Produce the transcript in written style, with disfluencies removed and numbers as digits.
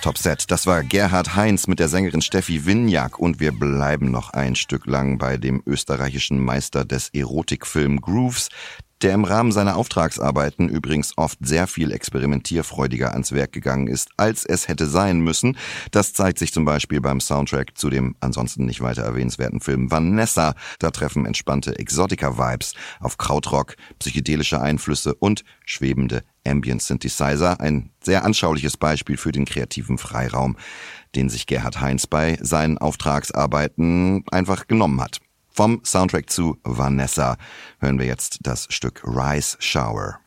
Top Set, das war Gerhard Heinz mit der Sängerin Steffi Wynjak und wir bleiben noch ein Stück lang bei dem österreichischen Meister des Erotikfilm Grooves, der im Rahmen seiner Auftragsarbeiten übrigens oft sehr viel experimentierfreudiger ans Werk gegangen ist, als es hätte sein müssen. Das zeigt sich zum Beispiel beim Soundtrack zu dem ansonsten nicht weiter erwähnenswerten Film Vanessa. Da treffen entspannte Exotica-Vibes auf Krautrock, psychedelische Einflüsse und schwebende Ambient-Synthesizer. Ein sehr anschauliches Beispiel für den kreativen Freiraum, den sich Gerhard Heinz bei seinen Auftragsarbeiten einfach genommen hat. Vom Soundtrack zu Vanessa hören wir jetzt das Stück Rice Shower.